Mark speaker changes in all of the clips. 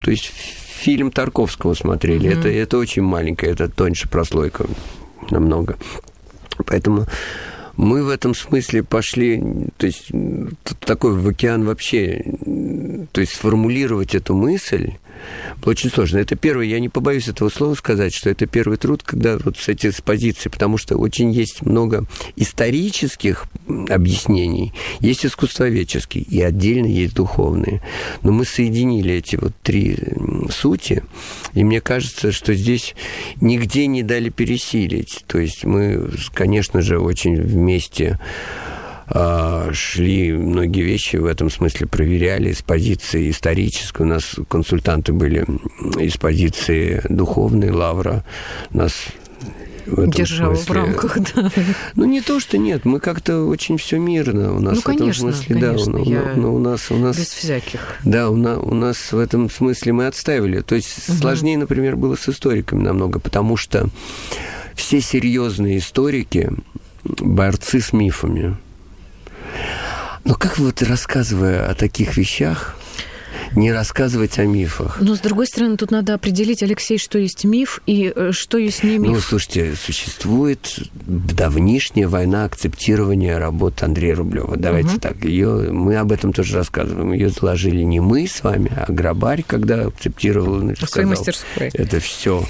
Speaker 1: то есть фильм Тарковского смотрели. Это очень маленькое, это тоньше прослойка намного. Поэтому мы в этом смысле пошли, то есть такой в океан вообще, то есть сформулировать эту мысль было очень сложно. Это первый, я не побоюсь этого слова сказать, что это первый труд, когда вот с этой позиции, потому что очень есть много исторических объяснений, есть искусствоведческие, и отдельно есть духовные. Но мы соединили эти вот три сути, и мне кажется, что здесь нигде не дали пересилить. То есть мы, конечно же, очень вместе шли, многие вещи в этом смысле проверяли с позиции исторической. У нас консультанты были из позиции духовной, Лавра нас в этом
Speaker 2: держала
Speaker 1: смысле...
Speaker 2: в рамках, да.
Speaker 1: Ну, не то, что нет, мы как-то очень все мирно. У нас
Speaker 2: ну, конечно,
Speaker 1: в этом смысле,
Speaker 2: конечно,
Speaker 1: да, но у нас...
Speaker 2: без всяких.
Speaker 1: Да, у нас в этом смысле мы отстаивали. То есть сложнее, например, было с историками намного, потому что все серьезные историки борцы с мифами. Но как вот, рассказывая о таких вещах, не рассказывать о мифах?
Speaker 2: Но, с другой стороны, тут надо определить, Алексей, что есть миф и что есть не миф.
Speaker 1: Ну, слушайте, существует давнишняя война акцептирования работ Андрея Рублева. Давайте так, мы об этом тоже рассказываем. Ее заложили не мы с вами, а Грабарь, когда акцептировал, сказал,
Speaker 2: своей мастерской.
Speaker 1: Это все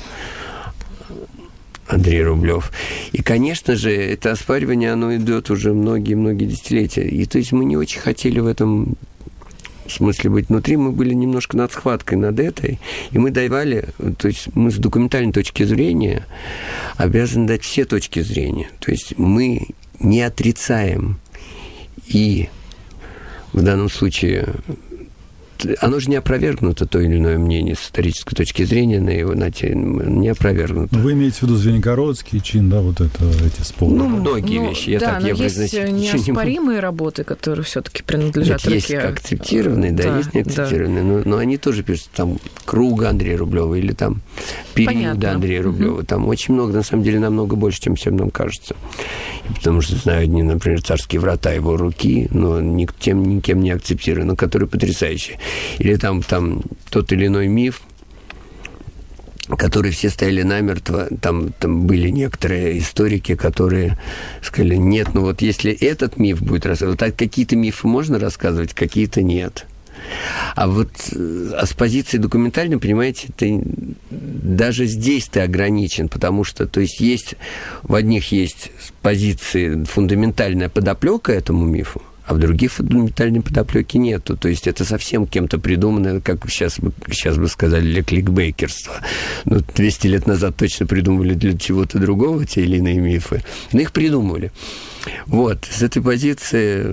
Speaker 1: Андрей Рублев. И, конечно же, это оспаривание, оно идет уже многие-многие десятилетия. И то есть мы не очень хотели в этом смысле быть внутри, мы были немножко над схваткой над этой, и мы давали, то есть мы с документальной точки зрения обязаны дать все точки зрения. То есть мы не отрицаем, и в данном случае оно же не опровергнуто, то или иное мнение с исторической точки зрения, на его не опровергнуто.
Speaker 3: Вы имеете в виду Звенигородский чин, да, вот это, эти споры?
Speaker 1: Ну, многие вещи.
Speaker 2: Да, но есть неоспоримые работы, которые все-таки принадлежат
Speaker 1: Руке. Есть акцептированные, да, есть неакцептированные, но они тоже пишут, там, круга Андрея Рублева или там периода Андрея Рублева. Там очень много, на самом деле, намного больше, чем всем нам кажется. Потому что знаю одни, например, «Царские врата» его руки, но никем не акцептированы, которые потрясающие. Или там тот или иной миф, который все стояли намертво, там были некоторые историки, которые сказали, нет, ну вот если этот миф будет рассказывать, так какие-то мифы можно рассказывать, какие-то нет. А вот с позиции документальной, понимаете, даже здесь ты ограничен, потому что, то есть в одних есть позиции фундаментальная подоплека этому мифу, а в других фундаментальной подоплеки нету. То есть это совсем кем-то придумано, как сейчас бы сказали, для кликбейкерства. Ну, 200 лет назад точно придумывали для чего-то другого те или иные мифы. Но их придумывали. Вот. С этой позиции,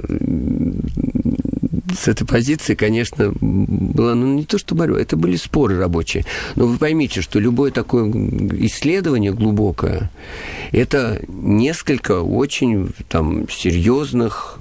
Speaker 1: конечно, была, не то что борьба, это были споры рабочие. Но вы поймите, что любое такое исследование глубокое, это несколько очень серьезных,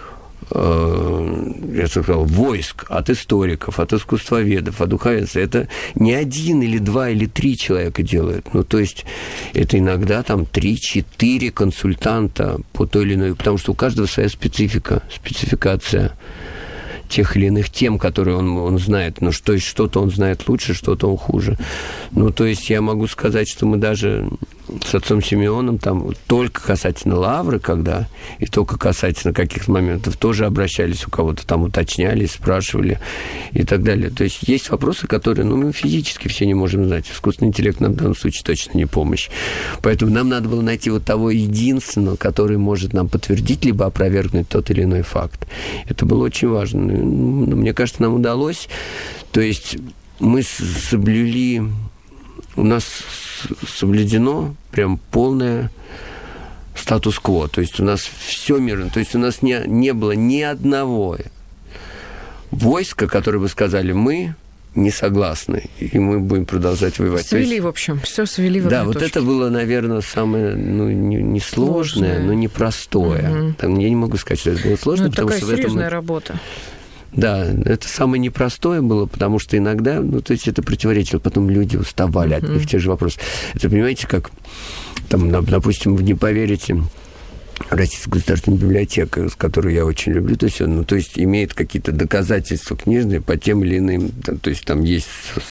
Speaker 1: я сказал, войск от историков, от искусствоведов, от духовенства. Это не один или два или три человека делают. Ну, то есть это иногда 3-4 консультанта по той или иной, потому что у каждого своя спецификация тех или иных тем, которые он знает. Но что-то он знает лучше, что-то он хуже. Ну, то есть я могу сказать, что мы даже с отцом Симеоном только касательно Лавры, и только касательно каких-то моментов, тоже обращались у кого-то, уточняли, спрашивали и так далее. То есть есть вопросы, которые, мы физически все не можем знать. Искусственный интеллект нам в данном случае точно не помощь. Поэтому нам надо было найти того единственного, который может нам подтвердить либо опровергнуть тот или иной факт. Это было очень важно. Мне кажется, нам удалось. То есть мы соблюли... У нас соблюдено прям полное статус-кво. То есть у нас все мирно. То есть у нас не было ни одного войска, которые бы сказали, мы не согласны, и мы будем продолжать воевать.
Speaker 2: Свели, в общем, все свели в одну
Speaker 1: точку. Да, вот это было, наверное, самое, несложное, но непростое. Я не могу сказать, что это было сложно,
Speaker 2: потому что такая серьезная работа. Да,
Speaker 1: это самое непростое было, потому что иногда, то есть это противоречило, потом люди уставали от них, те же вопросы. Это, понимаете, как, допустим, вы не поверите, Российская государственная библиотека, с которой я очень люблю, то есть он, то есть имеет какие-то доказательства книжные по тем или иным, то есть там есть,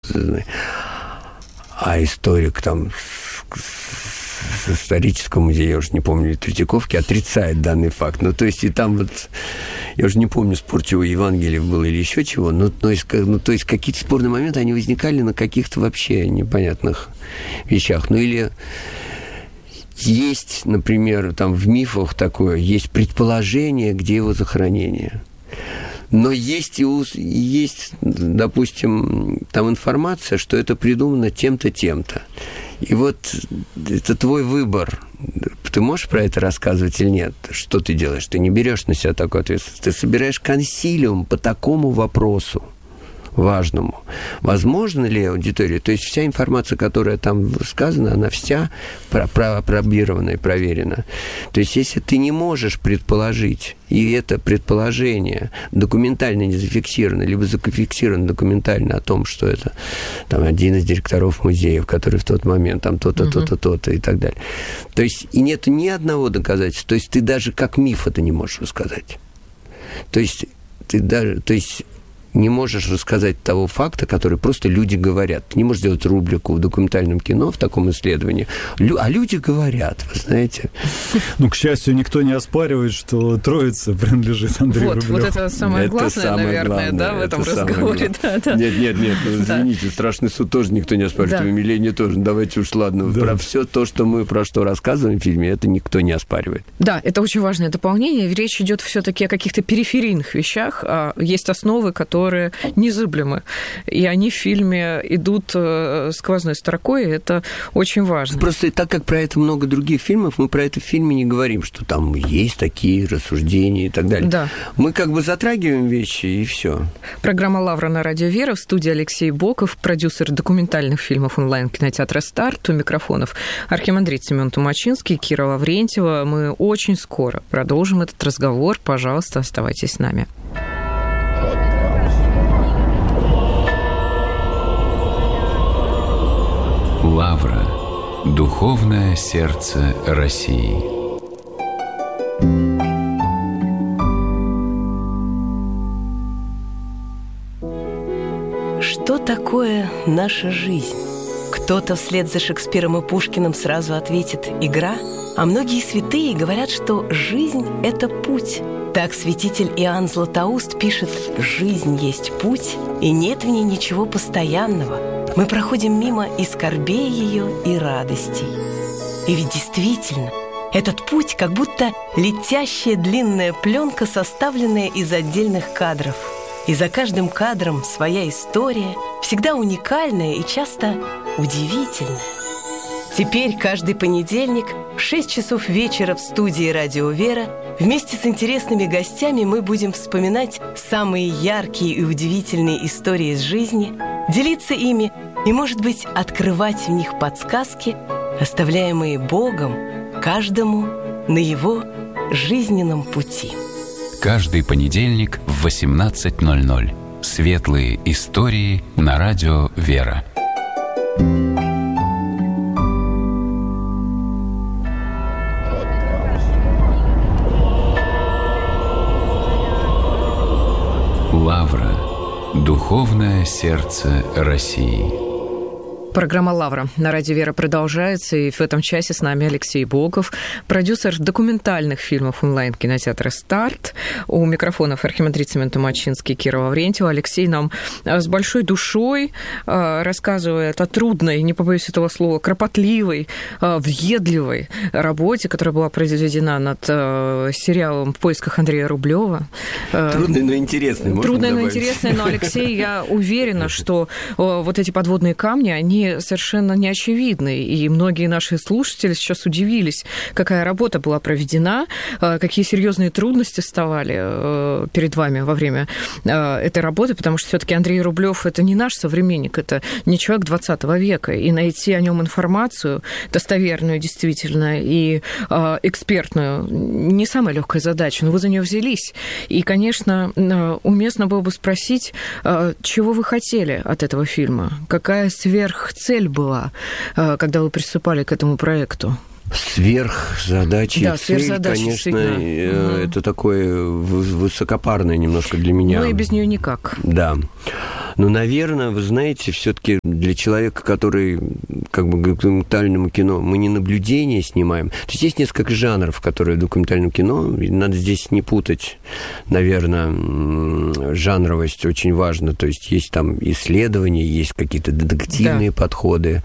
Speaker 1: а историк там с исторического музея, я уже не помню, Третьяковки, отрицает данный факт. Ну, то есть, и там вот, я уже не помню, спор чего, Евангелиев было или еще чего, то есть какие-то спорные моменты, они возникали на каких-то вообще непонятных вещах. Ну, или есть, например, там в мифах такое, есть предположение, где его захоронение. Но есть, допустим, там информация, что это придумано тем-то, тем-то. И вот это твой выбор. Ты можешь про это рассказывать или нет? Что ты делаешь? Ты не берешь на себя такую ответственность. Ты собираешь консилиум по такому вопросу важному. Возможно ли аудитория? То есть вся информация, которая там сказана, она вся опробирована и проверена. То есть если ты не можешь предположить, и это предположение документально не зафиксировано, либо зафиксировано документально о том, что это там один из директоров музеев, который в тот момент там то-то, то-то, то-то и так далее. То есть и нет ни одного доказательства. То есть ты даже как миф это не можешь рассказать. То есть ты даже... То есть не можешь рассказать того факта, который просто люди говорят. Ты не можешь сделать рубрику в документальном кино, в таком исследовании. А люди говорят, вы знаете.
Speaker 3: Ну, к счастью, никто не оспаривает, что Троица принадлежит Андрею Рублеву.
Speaker 2: Вот это самое главное, наверное, да, в этом разговоре.
Speaker 1: Нет, извините, «Страшный суд» тоже никто не оспаривает, «Умиление» тоже. Давайте уж, ладно, про все то, что мы про что рассказываем в фильме, это никто не оспаривает.
Speaker 2: Да, это очень важное дополнение. Речь идет все-таки о каких-то периферийных вещах. Есть основы, которые незыблемы. И они в фильме идут сквозной строкой, и это очень важно.
Speaker 1: Просто так как про это много других фильмов, мы про это в фильме не говорим, что там есть такие рассуждения и так далее.
Speaker 2: Да.
Speaker 1: Мы как бы затрагиваем вещи, и все.
Speaker 2: Программа «Лавра» на Радио Вера. В студии Алексей Боков, продюсер документальных фильмов онлайн-кинотеатра «Старт». У микрофонов архимандрит Семен Тумачинский, Кира Лаврентьева. Мы очень скоро продолжим этот разговор. Пожалуйста, оставайтесь с нами.
Speaker 4: Лавра. Духовное сердце России.
Speaker 5: Что такое наша жизнь? Кто-то вслед за Шекспиром и Пушкиным сразу ответит «игра», а многие святые говорят, что жизнь – это путь. Так святитель Иоанн Златоуст пишет: «Жизнь есть путь, и нет в ней ничего постоянного. Мы проходим мимо и скорбей ее, и радостей». И ведь действительно, этот путь как будто летящая длинная пленка, составленная из отдельных кадров. И за каждым кадром своя история, всегда уникальная и часто удивительная. Теперь каждый понедельник в 6 часов вечера в студии «Радио Вера» вместе с интересными гостями мы будем вспоминать самые яркие и удивительные истории из жизни, делиться ими и, может быть, открывать в них подсказки, оставляемые Богом каждому на его жизненном пути.
Speaker 4: Каждый понедельник в 18:00. Светлые истории на Радио Вера. Лавра. Духовное сердце России.
Speaker 2: Программа «Лавра» на Радио Вера продолжается, и в этом часе с нами Алексей Боков, продюсер документальных фильмов онлайн-кинотеатра «Старт». У микрофонов архимандрит Семен Тумачинский, Кира Лаврентьева. Алексей нам с большой душой рассказывает о трудной, не побоюсь этого слова, кропотливой, въедливой работе, которая была произведена над сериалом «В поисках Андрея Рублева».
Speaker 1: Трудной, но интересной.
Speaker 2: Трудной, но интересной, но, Алексей, я уверена, что вот эти подводные камни, они совершенно не очевидны, и многие наши слушатели сейчас удивились, какая работа была проведена, какие серьезные трудности вставали перед вами во время этой работы, потому что все-таки Андрей Рублев — это не наш современник, это не человек 20 века, и найти о нем информацию достоверную, действительно, и экспертную не самая легкая задача, но вы за нее взялись. И, конечно, уместно было бы спросить, чего вы хотели от этого фильма, какая цель была, когда вы приступали к этому проекту?
Speaker 1: Сверхзадача
Speaker 2: да,
Speaker 1: и цель, конечно, это такое высокопарное немножко для меня.
Speaker 2: Ну и без нее никак.
Speaker 1: Да. Но, наверное, вы знаете, все-таки для человека, который как бы к документальному кино, мы не наблюдение снимаем. То есть несколько жанров, которые в документальном кино, надо здесь не путать, наверное, жанровость очень важна. То есть там исследования, есть какие-то детективные подходы,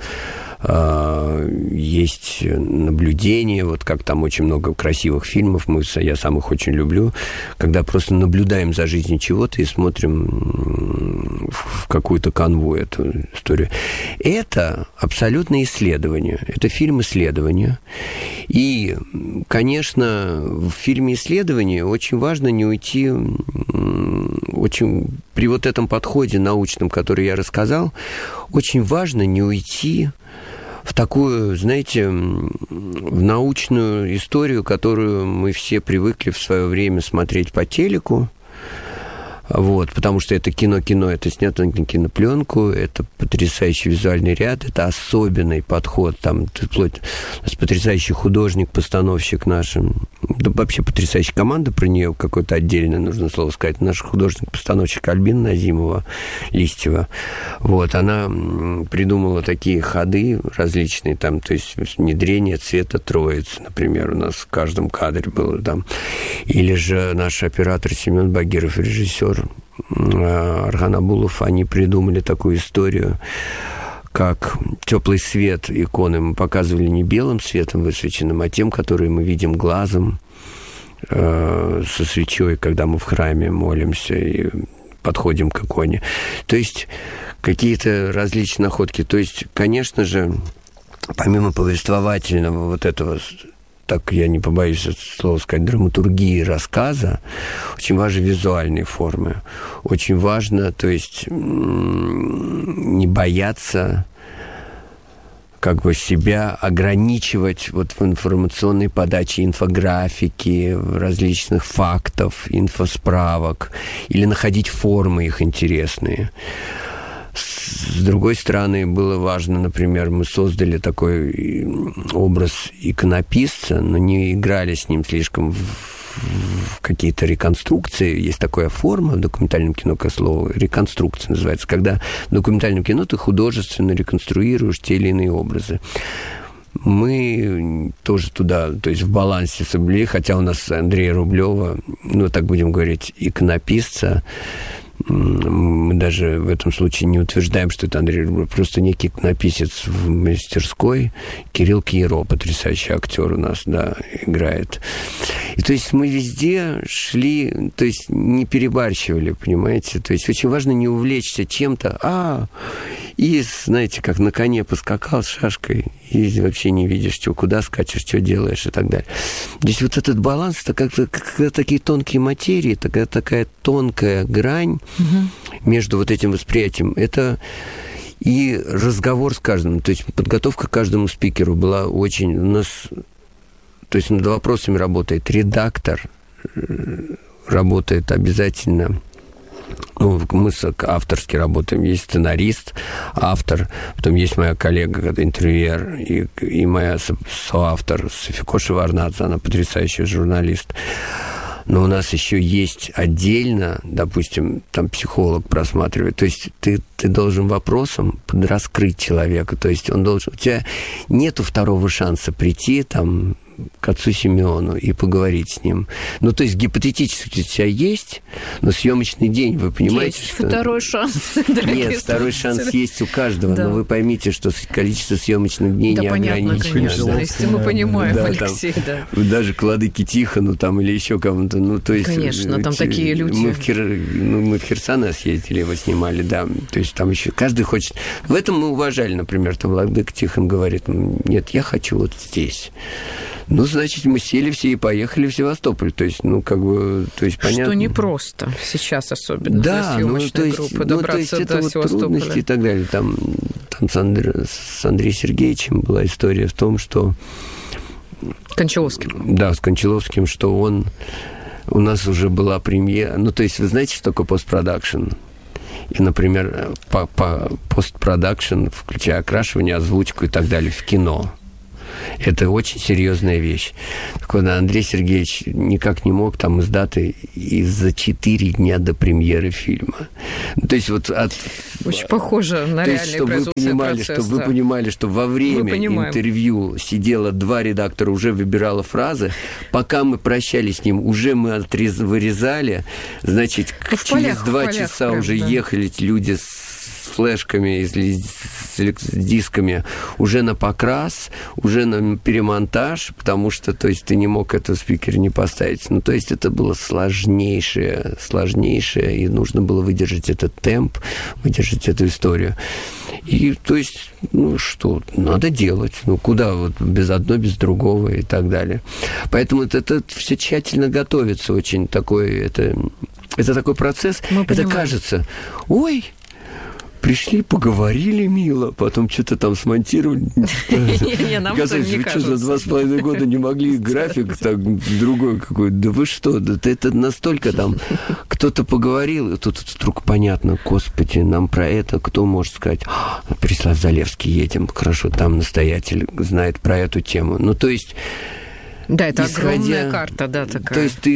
Speaker 1: есть наблюдение, вот как там очень много красивых фильмов, я сам их очень люблю, когда просто наблюдаем за жизнью чего-то и смотрим в какую-то канву эту историю. Это абсолютно исследование, это фильм исследования. И, конечно, в фильме исследования очень важно не уйти, при вот этом подходе научном, который я рассказал, очень важно не уйти в такую, знаете, в научную историю, которую мы все привыкли в свое время смотреть по телеку. Вот, потому что это кино, это снято на кинопленку, это потрясающий визуальный ряд, это особенный подход, там, вплоть у нас потрясающий художник-постановщик наш, да, вообще потрясающая команда, про нее какое-то отдельное нужно слово сказать, наш художник-постановщик Альбина Назимова, Листьева, вот, она придумала такие ходы различные, там, то есть внедрение цвета троицы, например, у нас в каждом кадре было там, или же наш оператор Семен Багиров, режиссер Архан Абулов, они придумали такую историю, как теплый свет иконы мы показывали не белым светом высвеченным, а тем, который мы видим глазом со свечой, когда мы в храме молимся и подходим к иконе. То есть какие-то различные находки. То есть, конечно же, помимо повествовательного вот этого, так я не побоюсь это слово сказать, драматургии рассказа, очень важны визуальные формы. Очень важно, то есть, не бояться как бы себя ограничивать вот в информационной подаче инфографики, различных фактов, инфосправок, или находить формы их интересные. С другой стороны, было важно, например, мы создали такой образ иконописца, но не играли с ним слишком в какие-то реконструкции. Есть такая форма в документальном кино, как слово реконструкция называется, когда в документальном кино ты художественно реконструируешь те или иные образы. Мы тоже туда, то есть в балансе соблюли, хотя у нас Андрея Рублева, ну, так будем говорить, иконописца, мы даже в этом случае не утверждаем, что это Андрей Рублев, просто некий иконописец в мастерской. Кирилл Киеро, потрясающий актер у нас, да, играет. И то есть мы везде шли, то есть не перебарщивали, понимаете? То есть очень важно не увлечься чем-то, и, знаете, как на коне поскакал с шашкой, и вообще не видишь, что, куда скачешь, что делаешь и так далее. Здесь вот этот баланс, это как-то такие тонкие материи, такая тонкая грань между вот этим восприятием. Это и разговор с каждым, то есть подготовка к каждому спикеру была очень... У нас, то есть над вопросами работает редактор, работает обязательно... Ну, мы авторски работаем. Есть сценарист, автор, потом есть моя коллега, интервьюер, и моя соавтор Софико Шеварнадзе, она потрясающий журналист. Но у нас еще есть отдельно, допустим, там психолог просматривает. То есть ты должен вопросом подраскрыть человека. То есть он должен... У тебя нету второго шанса прийти там к отцу Симеону и поговорить с ним. Ну, то есть гипотетически у тебя есть, но съемочный день, вы понимаете,
Speaker 2: есть
Speaker 1: что...
Speaker 2: второй шанс.
Speaker 1: Нет, второй шанс есть у каждого, да. Но вы поймите, что количество съемочных дней
Speaker 2: да,
Speaker 1: не
Speaker 2: понятно,
Speaker 1: ограничено.
Speaker 2: Конечно, мы понимаем, да, Алексей, да.
Speaker 1: Даже к Владыке Тихону там или еще кому-то, ну, то есть...
Speaker 2: Конечно, там такие люди.
Speaker 1: Мы в Херсона съездили, его снимали, да, то есть там еще каждый хочет... В этом мы уважали, например, там Владыка Тихон говорит, нет, я хочу вот здесь. Ну, значит, мы сели все и поехали в Севастополь. То есть, ну, как бы, то есть, понятно.
Speaker 2: Что непросто сейчас особенно
Speaker 1: да,
Speaker 2: для съемочной группы добраться до
Speaker 1: вот
Speaker 2: Севастополя.
Speaker 1: Трудности и так далее. Там с Андреем Сергеевичем была история в том, что...
Speaker 2: Кончаловским.
Speaker 1: Да, с Кончаловским, что у нас уже была премьера. Ну, то есть, вы знаете, что такое постпродакшн? И, например, постпродакшн, включая окрашивание, озвучку и так далее в кино. Это очень серьезная вещь. Так вот, Андрей Сергеевич никак не мог там из даты за 4 дня до премьеры фильма. То есть вот
Speaker 2: очень похоже на реальный производственный процесс.
Speaker 1: Чтобы вы понимали, что во время интервью сидело 2 редактора, уже выбирало фразы. Пока мы прощались с ним, уже мы вырезали. Значит, через 2 часа уже ехали люди с флешками, с дисками уже на покрас, уже на перемонтаж, потому что, то есть, ты не мог это в спикере не поставить. Ну, то есть, это было сложнейшее, и нужно было выдержать этот темп, выдержать эту историю. И, то есть, ну, что, надо делать. Ну, куда вот без одного, без другого и так далее. Поэтому это все тщательно готовится, очень такой, это такой процесс. Это кажется, ой, пришли, поговорили мило, потом что-то там смонтировали. Казалось, вы что, за 2,5 года не могли график так другой какой-то? Да вы что? Это настолько там кто-то поговорил, и тут вдруг понятно, господи, нам про это кто может сказать? Переслав-Залевский едем, хорошо, там настоятель знает про эту тему. Ну, то есть...
Speaker 2: Да, это огромная карта, да, такая.
Speaker 1: То есть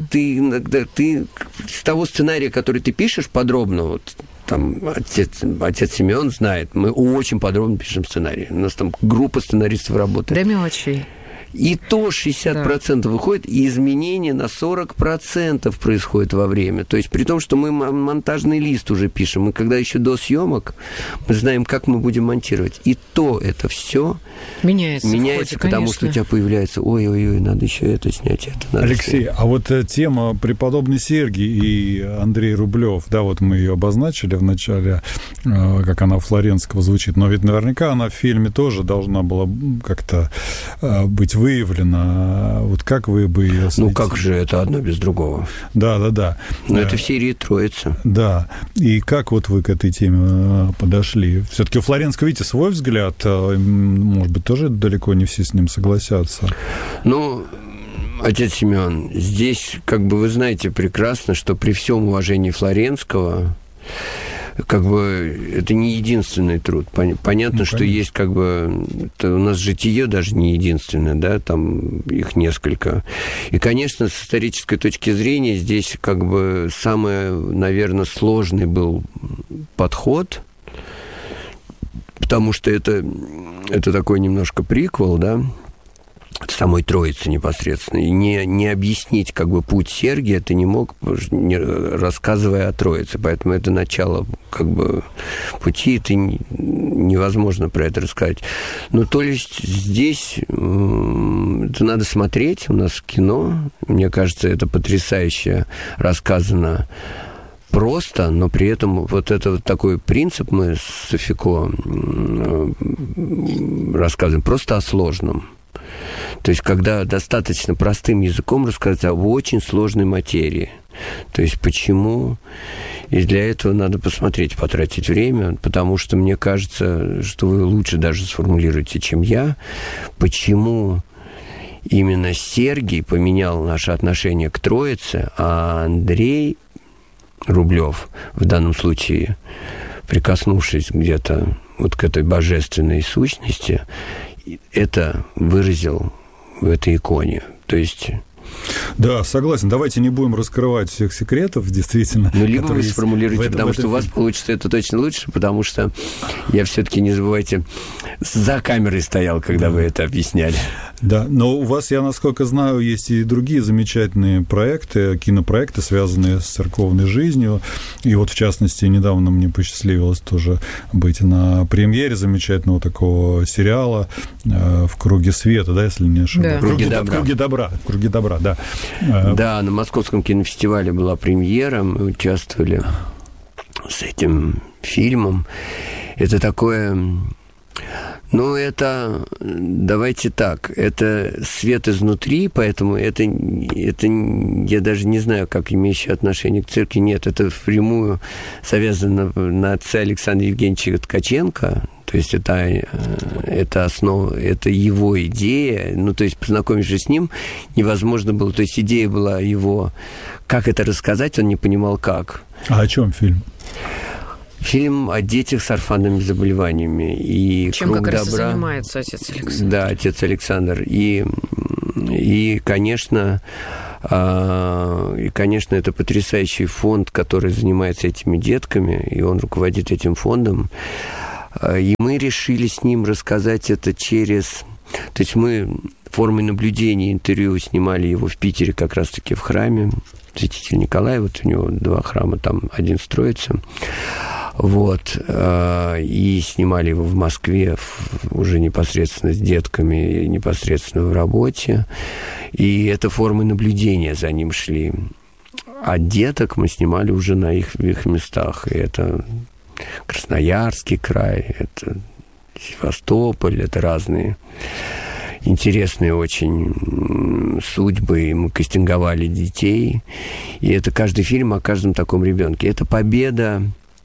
Speaker 1: ты с того сценария, который ты пишешь подробно, вот, там отец Симеон знает, мы очень подробно пишем сценарий. У нас там группа сценаристов работает.
Speaker 2: До мелочей.
Speaker 1: И то 60% выходит, и изменения на 40% происходит во время. То есть при том, что мы монтажный лист уже пишем, и когда еще до съемок, мы знаем, как мы будем монтировать. И то это все меняется ходе, потому что у тебя появляется, ой-ой-ой, надо еще это снять, это надо
Speaker 3: Алексей, снять. А вот тема преподобный Сергий и Андрей Рублев, да, вот мы ее обозначили в начале, как она у Флоренского звучит, но ведь наверняка она в фильме тоже должна была как-то быть выявлена. Вот как вы бы ее осветили?
Speaker 1: Ну, как же это одно без другого?
Speaker 3: Да.
Speaker 1: Но это в серии «Троица».
Speaker 3: Да. И как вот вы к этой теме подошли? Все-таки у Флоренского, видите, свой взгляд, может быть, тоже далеко не все с ним согласятся.
Speaker 1: Ну, отец Симеон, здесь, как бы вы знаете прекрасно, что при всем уважении Флоренского, как бы это не единственный труд. Понятно, что есть как бы... у нас житие даже не единственное, да, там их несколько. И, конечно, с исторической точки зрения здесь как бы самый, наверное, сложный был подход, потому что это такой немножко приквел, да, самой Троицы непосредственно. И не объяснить как бы путь Сергия ты не мог, рассказывая о Троице. Поэтому это начало как бы пути, это невозможно про это рассказать. Ну, то есть здесь это надо смотреть. У нас кино, мне кажется, это потрясающе рассказано просто, но при этом вот это вот такой принцип мы с Софико рассказываем просто о сложном. То есть, когда достаточно простым языком рассказать об очень сложной материи. То есть, почему? И для этого надо посмотреть, потратить время, потому что мне кажется, что вы лучше даже сформулируете, чем я, почему именно Сергий поменял наше отношение к Троице, а Андрей Рублев, в данном случае, прикоснувшись где-то вот к этой божественной сущности, это выразил в этой иконе. То есть...
Speaker 3: Да, согласен. Давайте не будем раскрывать всех секретов, действительно.
Speaker 1: Ну, либо вы сформулируете, потому что у вас получится это точно лучше, потому что я все-таки, не забывайте, за камерой стоял, когда вы это объясняли.
Speaker 3: Да, но у вас, я насколько знаю, есть и другие замечательные проекты, кинопроекты, связанные с церковной жизнью. И вот, в частности, недавно мне посчастливилось тоже быть на премьере замечательного такого сериала «В круге света», да, если не ошибаюсь.
Speaker 2: Да.
Speaker 3: В круге добра, да.
Speaker 1: Да, на Московском кинофестивале была премьера, мы участвовали с этим фильмом. Это такое... Ну, это, давайте так, это свет изнутри, поэтому это я даже не знаю, как имеющее отношение к церкви. Нет, это впрямую завязано на отца Александра Евгеньевича Ткаченко. То есть это основа, это его идея. Ну, то есть, познакомившись с ним, невозможно было. То есть, идея была его, как это рассказать, он не понимал, как.
Speaker 3: А о чем фильм?
Speaker 1: Фильм о детях с орфанными заболеваниями. И
Speaker 2: чем
Speaker 1: «Круг
Speaker 2: как раз
Speaker 1: добра».
Speaker 2: и занимается отец Александр.
Speaker 1: Да, отец Александр. И, конечно, это потрясающий фонд, который занимается этими детками, и он руководит этим фондом. И мы решили с ним рассказать это через... То есть мы формой наблюдения интервью снимали его в Питере, как раз-таки в храме Святителя Николая. Вот у него 2 храма, там один строится. Вот. И снимали его в Москве уже непосредственно с детками, непосредственно в работе. И это формы наблюдения за ним шли. А деток мы снимали уже в их местах. И это Красноярский край, это Севастополь, это разные интересные очень судьбы, и мы кастинговали детей. И это каждый фильм о каждом таком ребенке. Это победа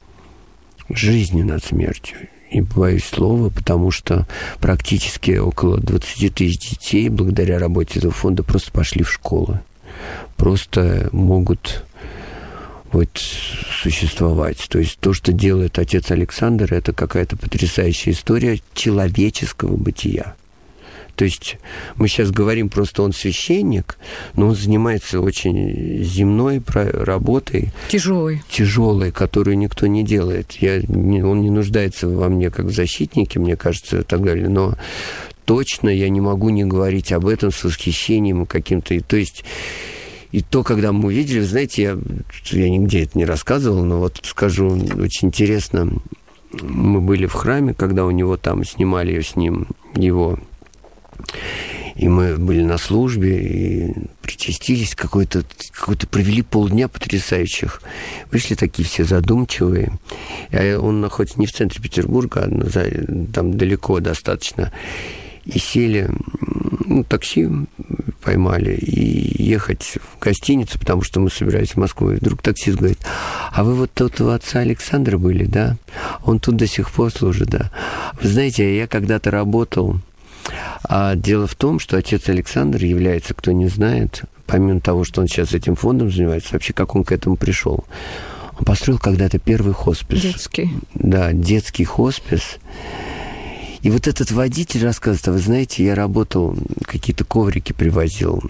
Speaker 1: жизни над смертью. И боюсь слова, потому что практически около 20 тысяч детей, благодаря работе этого фонда, просто пошли в школы. Просто могут существовать. То есть то, что делает отец Александр, это какая-то потрясающая история человеческого бытия. То есть мы сейчас говорим просто, он священник, но он занимается очень земной работой. Тяжелой, которую никто не делает. Он не нуждается во мне как в защитнике, мне кажется, и так далее. Но точно я не могу не говорить об этом с восхищением каким-то. То есть и то, когда мы увидели, знаете, я нигде это не рассказывал, но вот скажу, очень интересно, мы были в храме, когда у него там снимали с ним его, и мы были на службе, и причастились, какой-то провели полдня потрясающих. Вышли такие все задумчивые. Он находится не в центре Петербурга, а там далеко достаточно. И сели, такси поймали, и ехать в гостиницу, потому что мы собирались в Москву. И вдруг таксист говорит: а вы вот тут у отца Александра были, да? Он тут до сих пор служит, да? Вы знаете, я когда-то работал. А дело в том, что отец Александр является, кто не знает, помимо того, что он сейчас этим фондом занимается, вообще как он к этому пришел. Он построил когда-то первый хоспис.
Speaker 2: Детский. Да,
Speaker 1: детский хоспис. И вот этот водитель рассказывает: а вы знаете, я работал, какие-то коврики привозил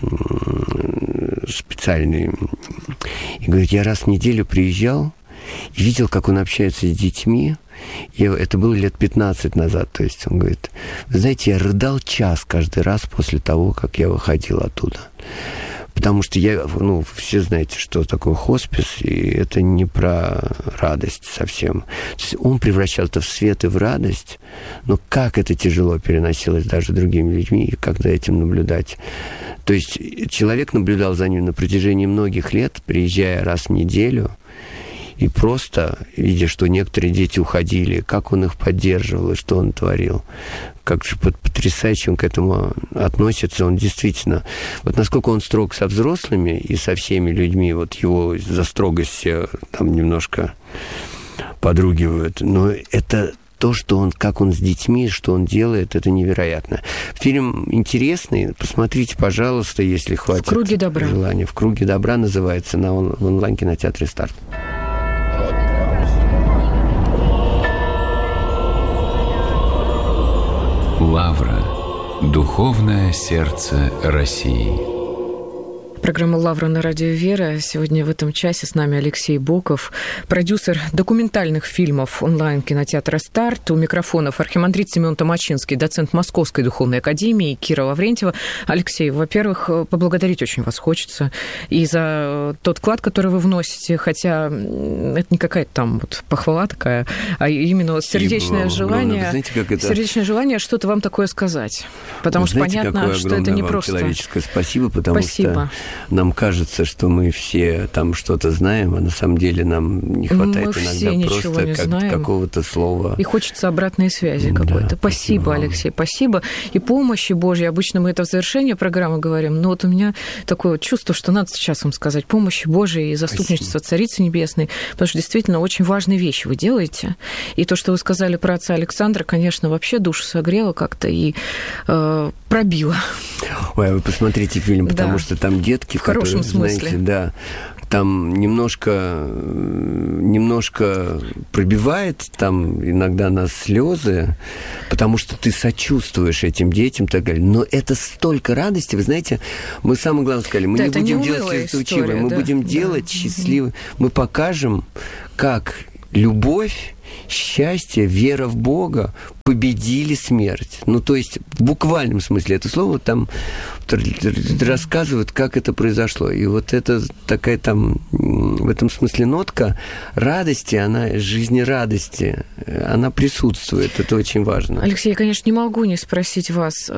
Speaker 1: специальные. И говорит, я раз в неделю приезжал и видел, как он общается с детьми. И это было лет 15 назад. То есть он говорит, вы знаете, я рыдал час каждый раз после того, как я выходил оттуда. Потому что все знаете, что такое хоспис, и это не про радость совсем. То есть он превращал это в свет и в радость, но как это тяжело переносилось даже другими людьми, и как за этим наблюдать. То есть человек наблюдал за ним на протяжении многих лет, приезжая раз в неделю, и просто, видя, что некоторые дети уходили, как он их поддерживал и что он творил. Как же потрясающе он к этому относится. Он действительно... Вот насколько он строг со взрослыми и со всеми людьми, вот его за строгость все там немножко подругивают. Но это то, что он, как он с детьми, что он делает, это невероятно. Фильм интересный. Посмотрите, пожалуйста, если хватит
Speaker 2: «В круге добра».
Speaker 1: Желания. «В круге добра» называется в онлайн-кинотеатре «Старт».
Speaker 4: Лавра. Духовное сердце России.
Speaker 2: Программа «Лавра» на радио «Вера». Сегодня в этом часе с нами Алексей Боков, продюсер документальных фильмов онлайн-кинотеатра «Старт». У микрофонов архимандрит Семен Томачинский, доцент Московской духовной академии, Кира Лаврентьева. Алексей, во-первых, поблагодарить очень вас хочется и за тот вклад, который вы вносите, хотя это не какая-то там похвала такая, а именно сердечное желание,
Speaker 1: знаете, как это...
Speaker 2: сердечное желание что-то вам такое сказать. Потому что понятно, что это не просто.
Speaker 1: Человеческое спасибо, потому что нам кажется, что мы все там что-то знаем, а на самом деле нам не хватает иногда просто какого-то слова.
Speaker 2: И хочется обратной связи какой-то. Спасибо, Алексей, спасибо. И помощи Божьей. Обычно мы это в завершении программы говорим, но вот у меня такое чувство, что надо сейчас вам сказать помощи Божьей и заступничества Царицы Небесной, потому что действительно очень важные вещи вы делаете. И то, что вы сказали про отца Александра, конечно, вообще душу согрело как-то и пробило.
Speaker 1: Ой, вы посмотрите фильм, потому что там детки,
Speaker 2: в хорошем
Speaker 1: которые,
Speaker 2: смысле.
Speaker 1: Знаете, да, там немножко пробивает там иногда нас слезы, потому что ты сочувствуешь этим детям и так далее. Но это столько радости, вы знаете, мы самое главное сказали, мы не будем делать слезоточивое, мы будем делать счастливое, мы покажем, как любовь, счастье, вера в Бога победили смерть. Ну, то есть, в буквальном смысле это слово там рассказывает, как это произошло. И вот это такая там, в этом смысле нотка радости, она, жизнерадости, она присутствует. Это очень важно.
Speaker 2: Алексей, я, конечно, не могу не спросить вас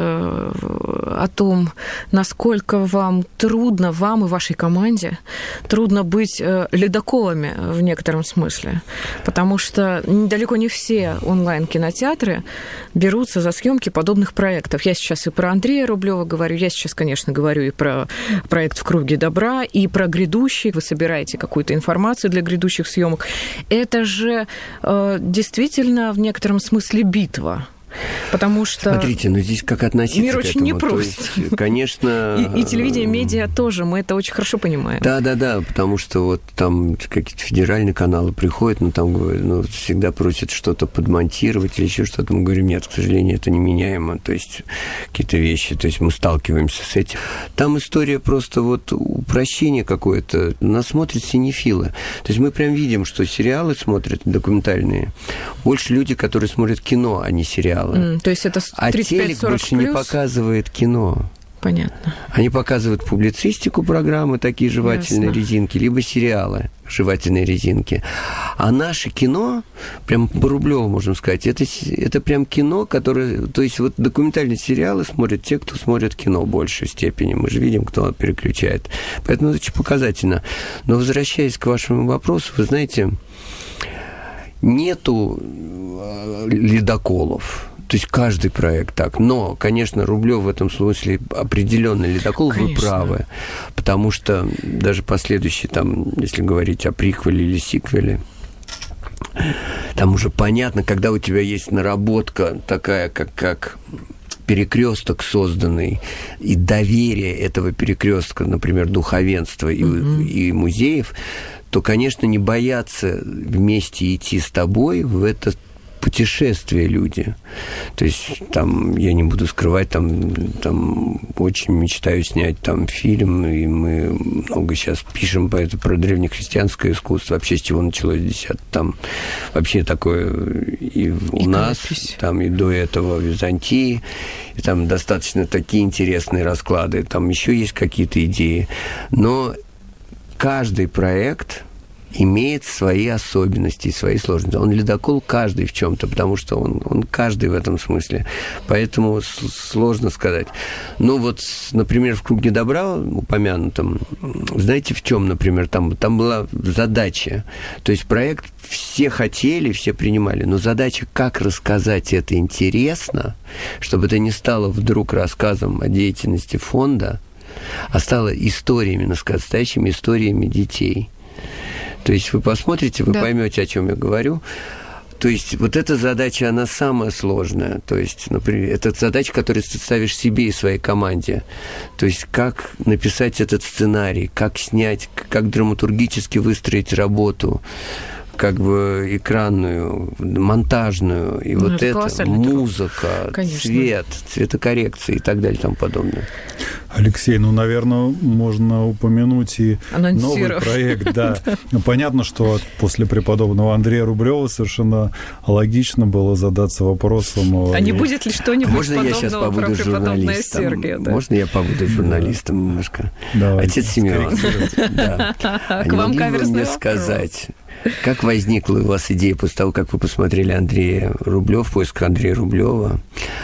Speaker 2: о том, насколько вам трудно, вам и вашей команде, трудно быть ледоколами в некотором смысле. Потому что далеко не все онлайн-кинотеатры берутся за съемки подобных проектов. Я сейчас и про Андрея Рублева говорю, я сейчас, конечно, говорю и про проект «В круге добра», и про грядущий. Вы собираете какую-то информацию для грядущих съемок. Это же действительно в некотором смысле битва. Потому что...
Speaker 1: Смотрите, ну здесь как относиться
Speaker 2: мир
Speaker 1: к
Speaker 2: очень
Speaker 1: этому?
Speaker 2: непрост.
Speaker 1: То есть, конечно...
Speaker 2: И телевидение, медиа тоже, мы это очень хорошо понимаем.
Speaker 1: Да, потому что вот там какие-то федеральные каналы приходят, ну там говорят, ну всегда просят что-то подмонтировать или еще что-то. Мы говорим, нет, к сожалению, это неменяемо. То есть какие-то вещи, то есть мы сталкиваемся с этим. Там история просто вот упрощение какое-то. Нас смотрят синефилы. То есть мы прям видим, что сериалы смотрят документальные. Больше люди, которые смотрят кино, а не сериалы.
Speaker 2: То есть это 35-40+?
Speaker 1: А телек больше не показывает кино.
Speaker 2: Понятно.
Speaker 1: Они показывают публицистику программы, такие жевательные резинки, либо сериалы, жевательные резинки. А наше кино, прям по Рублеву, можем сказать, это прям кино, которое... То есть вот документальные сериалы смотрят те, кто смотрит кино в большей степени. Мы же видим, кто переключает. Поэтому это очень показательно. Но возвращаясь к вашему вопросу, вы знаете, нету ледоколов. То есть каждый проект так. Но, конечно, Рублев в этом смысле определенный ледокол, конечно. Вы правы. Потому что даже последующие, там, если говорить о приквеле или сиквеле, там уже понятно, когда у тебя есть наработка такая, как перекресток созданный, и доверие этого перекрестка, например, духовенства и музеев, то, конечно, не боятся вместе идти с тобой в этот путешествия люди. То есть там, я не буду скрывать, там очень мечтаю снять там фильм, и мы много сейчас пишем про древнехристианское искусство, вообще с чего началось там вообще такое и у нас, там и до этого в Византии, и там достаточно такие интересные расклады, там еще есть какие-то идеи, но каждый проект имеет свои особенности и свои сложности. Он ледокол каждый в чем-то, потому что он каждый в этом смысле. Поэтому сложно сказать. Ну вот, например, в «Круге добра» упомянутом, знаете, в чем, например, там была задача. То есть проект все хотели, все принимали, но задача, как рассказать это интересно, чтобы это не стало вдруг рассказом о деятельности фонда, а стало историями, настоящими историями детей. То есть вы посмотрите, вы поймете, о чем я говорю. То есть вот эта задача, она самая сложная. То есть, например, это задача, которую ты ставишь себе и своей команде. То есть как написать этот сценарий, как снять, как драматургически выстроить работу, как бы экранную, монтажную, и вот это музыка, цвет, цветокоррекция и так далее и тому подобное.
Speaker 3: Алексей, наверное, можно упомянуть и новый проект. Да. Понятно, что после преподобного Андрея Рублева совершенно логично было задаться вопросом...
Speaker 2: А не будет ли что-нибудь
Speaker 1: можно я сейчас побуду журналистом? Можно я побуду журналистом немножко? Отец Симеон, не могли бы мне сказать... Как возникла у вас идея после того, как вы посмотрели Андрея Рублева, в поисках Андрея Рублева?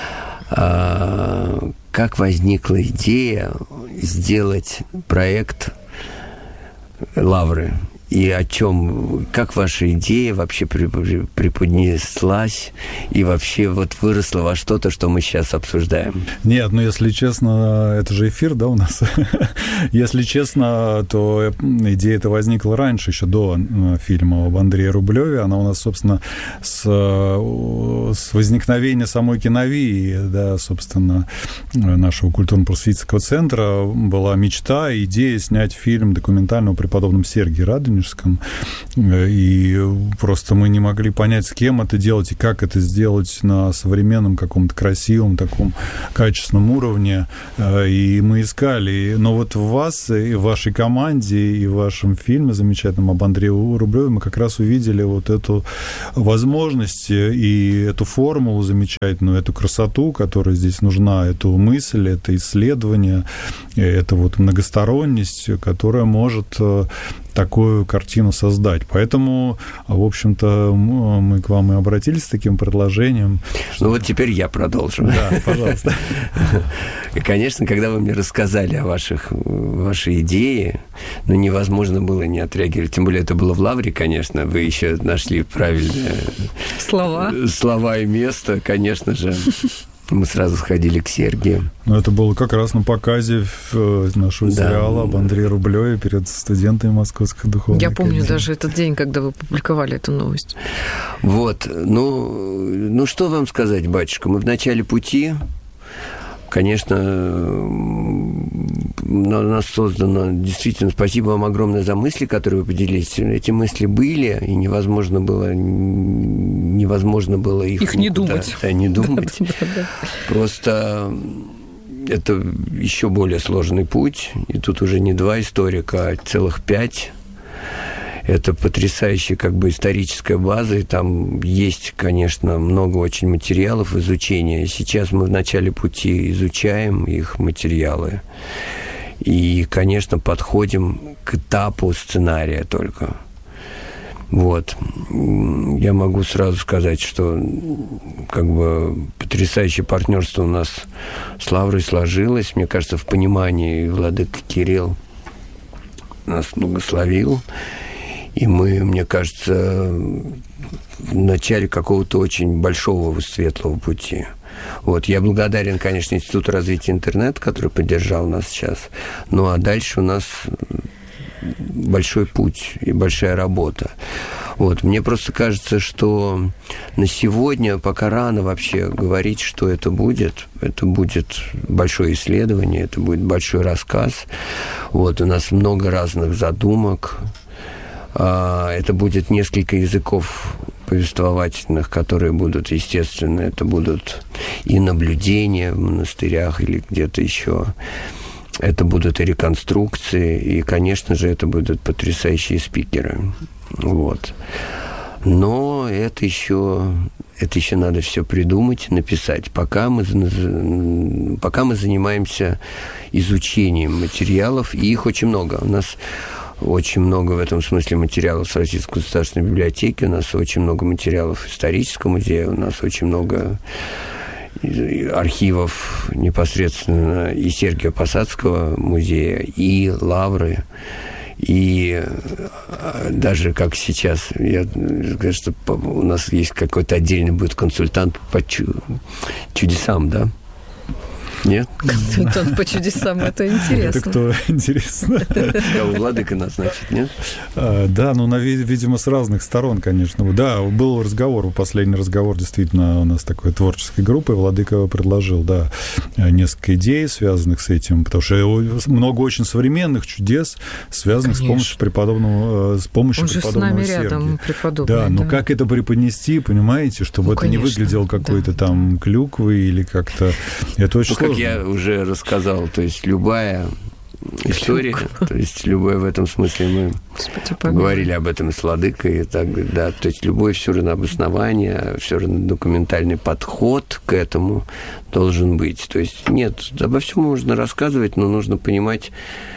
Speaker 1: Как возникла идея сделать проект «Лавры» И о чем, как ваша идея вообще преподнеслась и вообще вот выросла во что-то, что мы сейчас обсуждаем?
Speaker 3: Нет, ну, если честно, это же эфир, да, у нас? Если честно, то идея эта возникла раньше, еще до фильма об Андрее Рублеве. Она у нас, собственно, с возникновения самой Киновии, да, собственно, нашего культурно-просветительского центра была мечта, идея снять фильм документальный о преподобном Сергии Радонежском. И просто мы не могли понять, с кем это делать и как это сделать на современном каком-то красивом, таком качественном уровне. И мы искали. Но вот в вас, и в вашей команде, и в вашем фильме замечательном об Андрее Рублеве мы как раз увидели вот эту возможность и эту формулу замечательную, эту красоту, которая здесь нужна, эту мысль, это исследование, это вот многосторонность, которая может такую картину создать. Поэтому, в общем-то, мы к вам и обратились с таким предложением.
Speaker 1: Ну вот теперь я продолжу.
Speaker 3: Да, пожалуйста.
Speaker 1: И, конечно, когда вы мне рассказали о вашей идее, ну, невозможно было не отреагировать. Тем более это было в Лавре, конечно. Вы еще нашли правильные слова и место, конечно же. Мы сразу сходили к Сергию.
Speaker 3: Ну, это было как раз на показе нашего сериала об Андрее Рублеве перед студентами Московской духовной
Speaker 2: академии. Я помню
Speaker 3: академии.
Speaker 2: даже этот день, когда вы публиковали эту новость.
Speaker 1: Вот. Ну, что вам сказать, батюшка? Мы в начале пути. Конечно, у нас создано... Действительно, спасибо вам огромное за мысли, которые вы поделились. Эти мысли были, и невозможно было их
Speaker 2: не думать.
Speaker 1: Да, не думать.
Speaker 2: Да.
Speaker 1: Просто это еще более сложный путь. И тут уже не 2 историка, а целых 5. Это потрясающая как бы историческая база, и там есть, конечно, много очень материалов изучения. Сейчас мы в начале пути изучаем их материалы. И, конечно, подходим к этапу сценария только. Вот. Я могу сразу сказать, что как бы потрясающее партнерство у нас с Лаврой сложилось. Мне кажется, в понимании владыка Кирилл нас благословил. И мы, мне кажется, в начале какого-то очень большого светлого пути. Вот. Я благодарен, конечно, Институту развития интернета, который поддержал нас сейчас. Ну, а дальше у нас большой путь и большая работа. Вот. Мне просто кажется, что на сегодня пока рано вообще говорить, что это будет. Это будет большое исследование, это будет большой рассказ. Вот. У нас много разных задумок. Это будет несколько языков повествовательных, которые будут, естественно, это будут и наблюдения в монастырях или где-то еще. Это будут и реконструкции, и, конечно же, это будут потрясающие спикеры. Вот. Но это еще надо все придумать, написать. Пока мы занимаемся изучением материалов, и их очень много. У нас очень много в этом смысле материалов с Российской государственной библиотеки, у нас очень много материалов исторического музея, у нас очень много архивов непосредственно и Сергия Посадского музея, и Лавры, и даже как сейчас, я скажу, что у нас есть какой-то отдельный будет консультант по чудесам, да? Нет?
Speaker 2: Консультант по чудесам, это интересно.
Speaker 3: Это кто? Интересно.
Speaker 1: Кого владыка назначит, нет?
Speaker 3: Да, ну, видимо, с разных сторон, конечно. Да, был разговор, последний разговор, действительно, у нас такой творческой группы, владыка предложил, да, несколько идей, связанных с этим, потому что много очень современных чудес, связанных с помощью преподобного Сергия.
Speaker 2: Он же с нами рядом, преподобный.
Speaker 3: Да, но как это преподнести, понимаете, чтобы это не выглядело какой-то там клюквой или как-то... Это очень сложно.
Speaker 1: Как я уже рассказал, то есть любая история, то есть любое в этом смысле мы говорили об этом с владыкой, так, да, то есть любое все равно обоснование, все равно документальный подход к этому должен быть. То есть нет, обо всем можно рассказывать, но нужно понимать,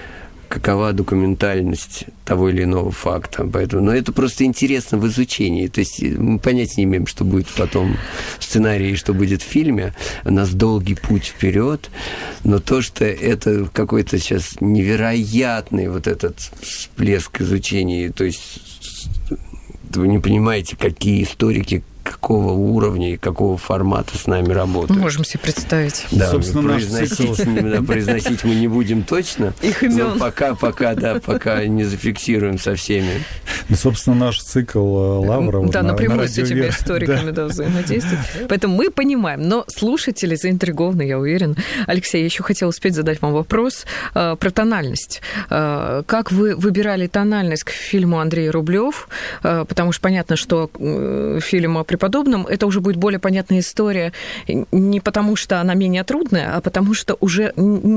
Speaker 1: какова документальность того или иного факта. Поэтому, но это просто интересно в изучении. То есть мы понятия не имеем, что будет потом в сценарии, что будет в фильме. У нас долгий путь вперед, но то, что это какой-то сейчас невероятный вот этот всплеск изучения, то есть вы не понимаете, какие историки какого уровня и какого формата с нами работают.
Speaker 2: Мы можем себе представить.
Speaker 1: Да, произносить мы не будем точно.
Speaker 2: Их имен.
Speaker 1: Пока не зафиксируем со всеми.
Speaker 3: Ну, собственно, наш цикл «Лавра».
Speaker 2: Да, напрямую с этими историками взаимодействует. Поэтому мы понимаем. Но слушатели заинтригованы, я уверена. Алексей, я еще хотела успеть задать вам вопрос про тональность. Как вы выбирали тональность к фильму Андрей Рублев? Потому что понятно, что фильм о преподобном, это уже будет более понятная история не потому, что она менее трудная, а потому что уже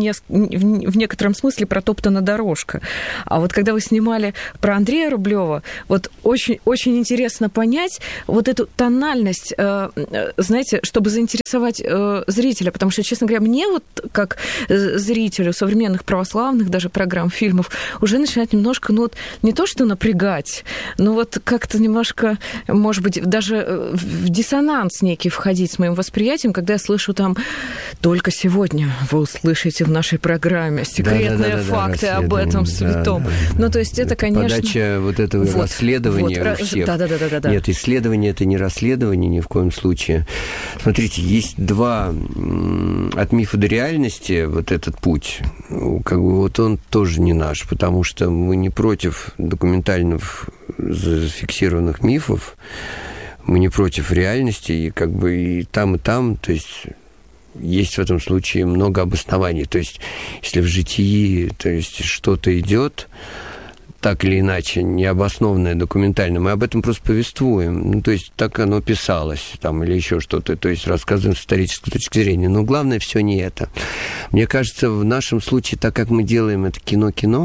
Speaker 2: в некотором смысле протоптана дорожка. А вот когда вы снимали про Андрея Рублева, вот очень, очень интересно понять вот эту тональность, знаете, чтобы заинтересовать зрителя, потому что, честно говоря, мне вот как зрителю современных православных даже программ, фильмов, уже начинает немножко, ну вот, не то что напрягать, но вот как-то немножко, может быть, даже в диссонанс некий входить с моим восприятием, когда я слышу там «Только сегодня вы услышите в нашей программе секретные факты об этом святом». Ну, то есть это, конечно...
Speaker 1: Подача вот этого расследования у всех.
Speaker 2: Да.
Speaker 1: Нет, исследование – это не расследование ни в коем случае. Смотрите, есть два от мифа до реальности, вот этот путь, как бы вот он тоже не наш, потому что мы не против документальных зафиксированных мифов, мы не против реальности, и как бы и там, то есть есть в этом случае много обоснований. То есть если в житии, то есть что-то идет так или иначе, необоснованное документально, мы об этом просто повествуем. Ну, то есть так оно писалось, там, или еще что-то, то есть рассказываем с исторической точки зрения. Но главное все не это. Мне кажется, в нашем случае, так как мы делаем это кино,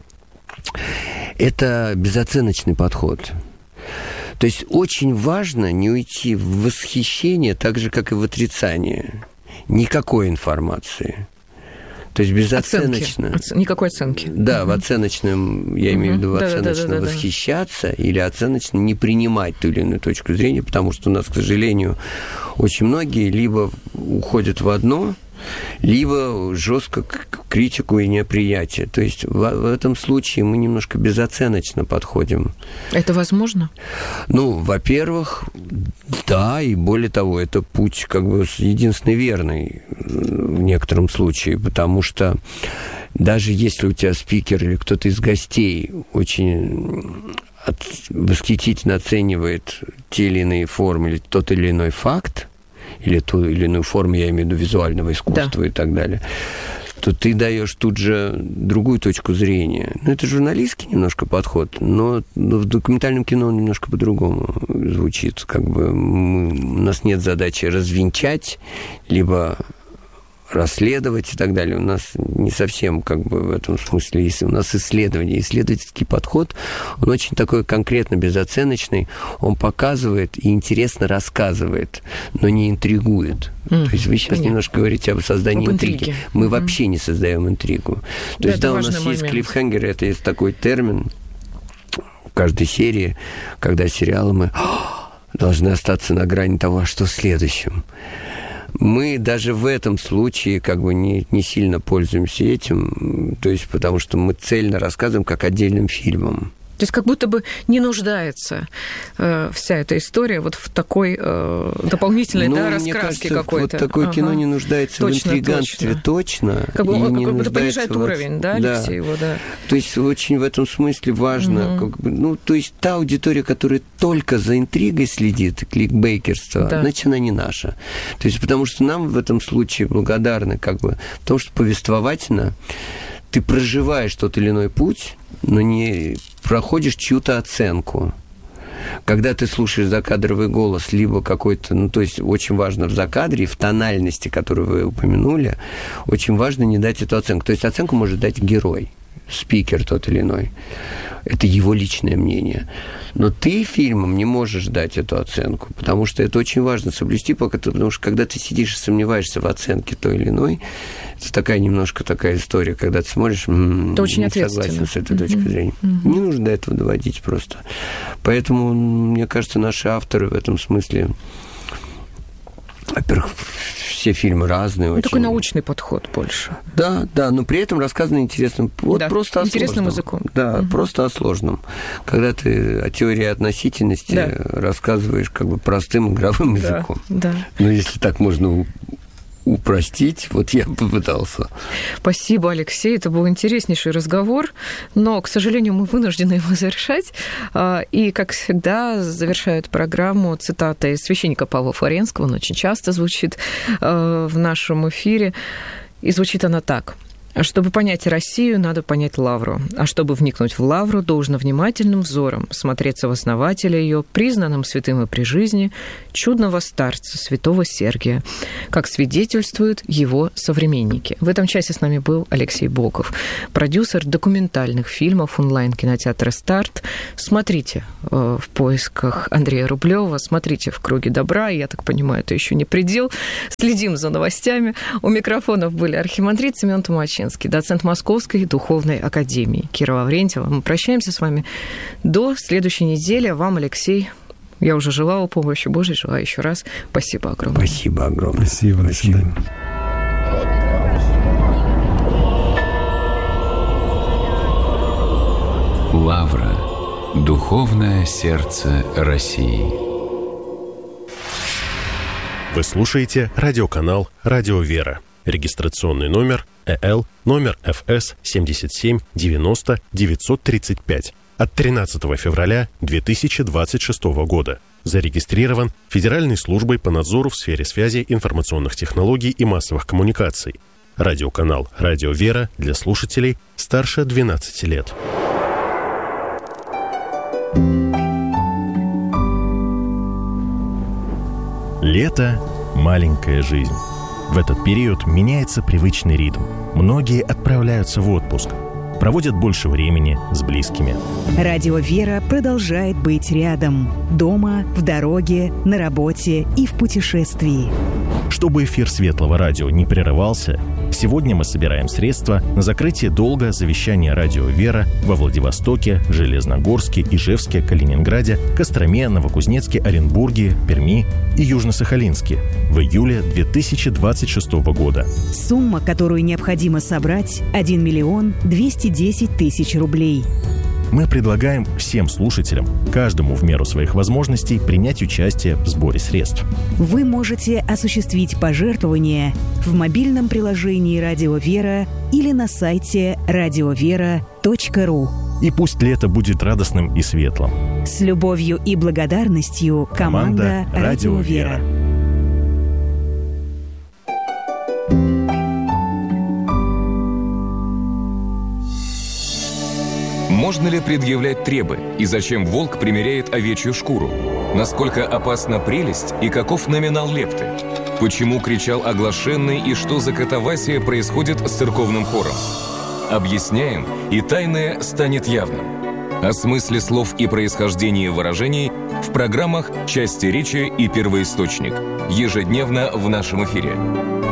Speaker 1: это безоценочный подход. То есть очень важно не уйти в восхищение, так же, как и в отрицание. Никакой информации. То есть безоценочно.
Speaker 2: Никакой оценки.
Speaker 1: Да, в оценочном, я имею в виду, в оценочно восхищаться или оценочно не принимать ту или иную точку зрения, потому что у нас, к сожалению, очень многие либо уходят в одно, либо жестко к критику и неприятие. То есть в этом случае мы немножко безоценочно подходим.
Speaker 2: Это возможно?
Speaker 1: Ну, во-первых, да, и более того, это путь как бы единственный верный в некотором случае, потому что даже если у тебя спикер или кто-то из гостей очень восхитительно оценивает те или иные формы или тот или иной факт, или ту или иную форму, я имею в виду визуального искусства, да, и так далее, то ты даешь тут же другую точку зрения. Ну, это журналистский немножко подход, но в документальном кино он немножко по-другому звучит. Как бы у нас нет задачи развенчать, либо расследовать и так далее. У нас не совсем как бы в этом смысле есть. У нас исследование, исследовательский подход, он очень такой конкретно безоценочный, он показывает и интересно рассказывает, но не интригует. То есть вы сейчас немножко говорите об создании интриги. Мы вообще не создаем интригу. То есть, да, у нас есть клиффхенгер, это есть такой термин в каждой серии, когда сериалы мы должны остаться на грани того, что в следующем. Мы даже в этом случае как бы не сильно пользуемся этим, то есть потому что мы цельно рассказываем как отдельным фильмом.
Speaker 2: То есть как будто бы не нуждается вся эта история вот в такой дополнительной раскраске какой-то.
Speaker 1: Вот такое кино не нуждается в интриганстве точно.
Speaker 2: Как будто понижает уровень, да, Алексей? Да.
Speaker 1: То есть очень в этом смысле важно, как бы, ну, то есть та аудитория, которая только за интригой следит, кликбейкерство, значит, она не наша. То есть потому что нам в этом случае благодарны как бы потому что повествовательно ты проживаешь тот или иной путь, но не проходишь чью-то оценку. Когда ты слушаешь закадровый голос, либо какой-то, ну, то есть очень важно в закадре, в тональности, которую вы упомянули, очень важно не дать эту оценку. То есть оценку может дать герой. спикер тот или иной. Это его личное мнение. Но ты фильмом не можешь дать эту оценку, потому что это очень важно соблюсти, потому что когда ты сидишь и сомневаешься в оценке той или иной, это такая немножко такая история, когда ты смотришь,
Speaker 2: это очень
Speaker 1: не согласен с этой точки зрения. Не нужно до этого доводить просто. Поэтому, мне кажется, наши авторы в этом смысле... Во-первых, все фильмы разные. Очень.
Speaker 2: Такой научный подход больше.
Speaker 1: Да, но при этом рассказано интересным. Вот да, просто о
Speaker 2: интересным
Speaker 1: сложном.
Speaker 2: языком.
Speaker 1: Да, просто о сложном. Когда ты о теории относительности рассказываешь как бы простым игровым языком.
Speaker 2: Да.
Speaker 1: Ну, если так можно упростить, вот я попытался.
Speaker 2: Спасибо, Алексей. Это был интереснейший разговор, но, к сожалению, мы вынуждены его завершать. И, как всегда, завершают программу цитата из священника Павла Флоренского. Он очень часто звучит в нашем эфире. И звучит она так. Чтобы понять Россию, надо понять Лавру. А чтобы вникнуть в Лавру, должно внимательным взором смотреться в основателя ее, признанным святым и при жизни, чудного старца, святого Сергия, как свидетельствуют его современники. В этом часе с нами был Алексей Боков, продюсер документальных фильмов онлайн-кинотеатра «Старт». Смотрите в поисках Андрея Рублева, смотрите в «Круге добра». Я так понимаю, это еще не предел. Следим за новостями. У микрофонов были архимандрит Семен Томаченко, доцент Московской духовной академии Кира Лаврентьева. Мы прощаемся с вами до следующей недели. Вам, Алексей, я уже желала помощи Божьей, желаю еще раз. Спасибо огромное.
Speaker 1: Спасибо огромное.
Speaker 3: Спасибо. До свидания.
Speaker 4: Лавра. Духовное сердце России.
Speaker 6: Вы слушаете радиоканал «Радио Вера». Регистрационный номер ЭЛ, номер ФС 77 90 935 от 13 февраля 2026 года. Зарегистрирован Федеральной службой по надзору в сфере связи, информационных технологий и массовых коммуникаций. Радиоканал «Радио Вера» для слушателей старше 12 лет. Лето – маленькая жизнь. В этот период меняется привычный ритм. Многие отправляются в отпуск, проводят больше времени с близкими.
Speaker 7: Радио «Вера» продолжает быть рядом. Дома, в дороге, на работе и в путешествии.
Speaker 6: Чтобы эфир Светлого радио не прерывался, сегодня мы собираем средства на закрытие долга завещания радио «Вера» во Владивостоке, Железногорске, Ижевске, Калининграде, Костроме, Новокузнецке, Оренбурге, Перми и Южно-Сахалинске в июле 2026 года.
Speaker 7: Сумма, которую необходимо собрать, 1 миллион 210 тысяч рублей.
Speaker 6: Мы предлагаем всем слушателям, каждому в меру своих возможностей, принять участие в сборе средств.
Speaker 7: Вы можете осуществить пожертвования в мобильном приложении «Радио Вера» или на сайте radiovera.ru.
Speaker 6: И пусть лето будет радостным и светлым.
Speaker 7: С любовью и благодарностью команда «Радио Вера».
Speaker 8: Можно ли предъявлять требы? И зачем волк примеряет овечью шкуру? Насколько опасна прелесть и каков номинал лепты? Почему кричал оглашенный и что за катавасия происходит с церковным хором? Объясняем, и тайное станет явным. О смысле слов и происхождении выражений в программах «Части речи» и «Первоисточник». Ежедневно в нашем эфире.